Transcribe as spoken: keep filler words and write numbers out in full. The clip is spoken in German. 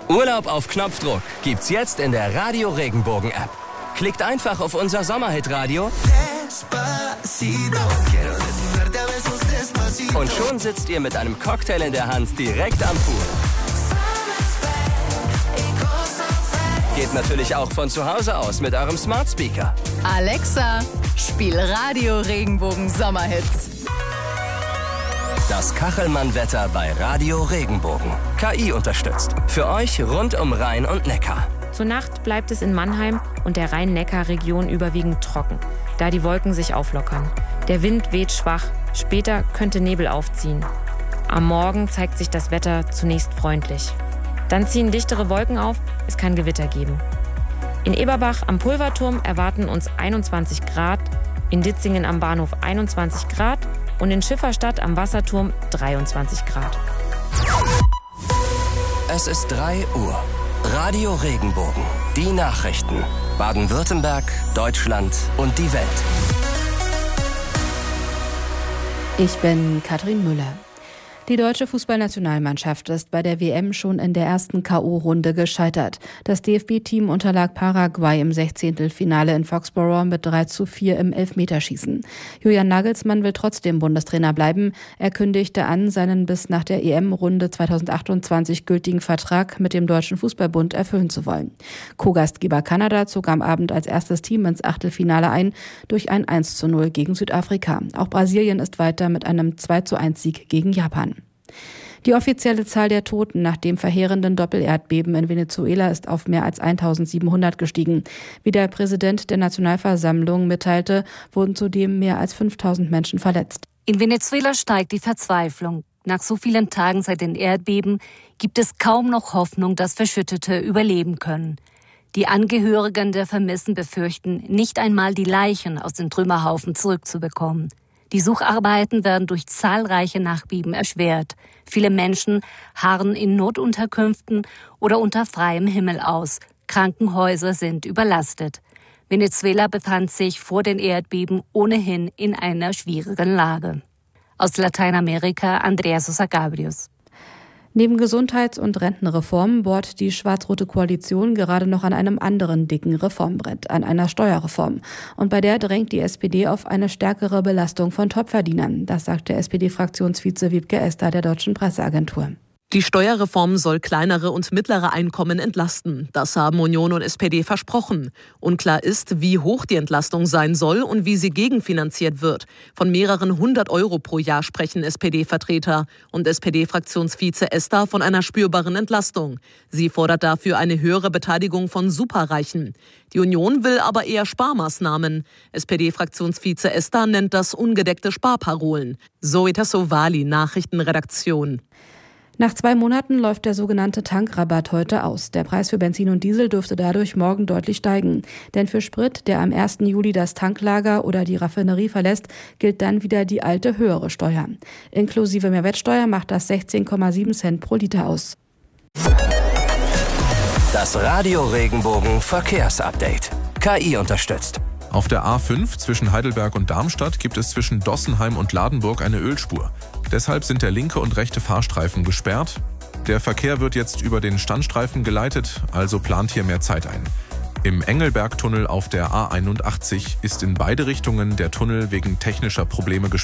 Urlaub auf Knopfdruck gibt's jetzt in der Radio Regenbogen App. Klickt einfach auf unser Sommerhit-Radio und schon sitzt ihr mit einem Cocktail in der Hand direkt am Pool. Geht natürlich auch von zu Hause aus mit eurem Smart Speaker. Alexa, spiel Radio Regenbogen Sommerhits. Das Kachelmann-Wetter bei Radio Regenbogen. K I unterstützt. Für euch rund um Rhein und Neckar. Zur Nacht bleibt es in Mannheim und der Rhein-Neckar-Region überwiegend trocken, da die Wolken sich auflockern. Der Wind weht schwach, später könnte Nebel aufziehen. Am Morgen zeigt sich das Wetter zunächst freundlich. Dann ziehen dichtere Wolken auf, es kann Gewitter geben. In Eberbach am Pulverturm erwarten uns einundzwanzig Grad, in Ditzingen am Bahnhof einundzwanzig Grad und in Schifferstadt am Wasserturm dreiundzwanzig Grad. Es ist drei Uhr. Radio Regenbogen. Die Nachrichten. Baden-Württemberg, Deutschland und die Welt. Ich bin Katrin Müller. Die deutsche Fußballnationalmannschaft ist bei der W M schon in der ersten K O-Runde gescheitert. Das D F B-Team unterlag Paraguay im Sechzehntelfinale in Foxborough mit drei zu vier im Elfmeterschießen. Julian Nagelsmann will trotzdem Bundestrainer bleiben. Er kündigte an, seinen bis nach der E M-Runde zweitausendachtundzwanzig gültigen Vertrag mit dem Deutschen Fußballbund erfüllen zu wollen. Co-Gastgeber Kanada zog am Abend als erstes Team ins Achtelfinale ein durch ein eins zu null gegen Südafrika. Auch Brasilien ist weiter mit einem zwei zu eins Sieg gegen Japan. Die offizielle Zahl der Toten nach dem verheerenden Doppelerdbeben in Venezuela ist auf mehr als eintausendsiebenhundert gestiegen. Wie der Präsident der Nationalversammlung mitteilte, wurden zudem mehr als fünftausend Menschen verletzt. In Venezuela steigt die Verzweiflung. Nach so vielen Tagen seit den Erdbeben gibt es kaum noch Hoffnung, dass Verschüttete überleben können. Die Angehörigen der Vermissten befürchten, nicht einmal die Leichen aus den Trümmerhaufen zurückzubekommen. Die Sucharbeiten werden durch zahlreiche Nachbeben erschwert. Viele Menschen harren in Notunterkünften oder unter freiem Himmel aus. Krankenhäuser sind überlastet. Venezuela befand sich vor den Erdbeben ohnehin in einer schwierigen Lage. Aus Lateinamerika Andrea Sosa Gabrius. Neben Gesundheits- und Rentenreformen bohrt die schwarz-rote Koalition gerade noch an einem anderen dicken Reformbrett, an einer Steuerreform. Und bei der drängt die S P D auf eine stärkere Belastung von Topverdienern. Das sagte S P D-Fraktionsvize Wiebke Esther der Deutschen Presseagentur. Die Steuerreform soll kleinere und mittlere Einkommen entlasten. Das haben Union und S P D versprochen. Unklar ist, wie hoch die Entlastung sein soll und wie sie gegenfinanziert wird. Von mehreren hundert Euro pro Jahr sprechen S P D-Vertreter und S P D-Fraktionsvize Esther von einer spürbaren Entlastung. Sie fordert dafür eine höhere Beteiligung von Superreichen. Die Union will aber eher Sparmaßnahmen. S P D-Fraktionsvize Esther nennt das ungedeckte Sparparolen. Zoe Tassovali, Nachrichtenredaktion. Nach zwei Monaten läuft der sogenannte Tankrabatt heute aus. Der Preis für Benzin und Diesel dürfte dadurch morgen deutlich steigen. Denn für Sprit, der am ersten Juli das Tanklager oder die Raffinerie verlässt, gilt dann wieder die alte höhere Steuer. Inklusive Mehrwertsteuer macht das sechzehn Komma sieben Cent pro Liter aus. Das Radio Regenbogen Verkehrsupdate. K I unterstützt. Auf der A fünf zwischen Heidelberg und Darmstadt gibt es zwischen Dossenheim und Ladenburg eine Ölspur. Deshalb sind der linke und rechte Fahrstreifen gesperrt. Der Verkehr wird jetzt über den Standstreifen geleitet, also plant hier mehr Zeit ein. Im Engelbergtunnel auf der A einundachtzig ist in beide Richtungen der Tunnel wegen technischer Probleme gesperrt.